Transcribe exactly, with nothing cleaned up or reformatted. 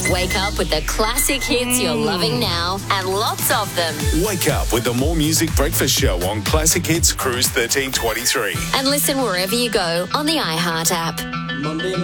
Wake up with the classic hits you're loving now and lots of them. Wake up with the More Music Breakfast Show on Classic Hits Cruise thirteen twenty-three. And listen wherever you go on the iHeart app. Monday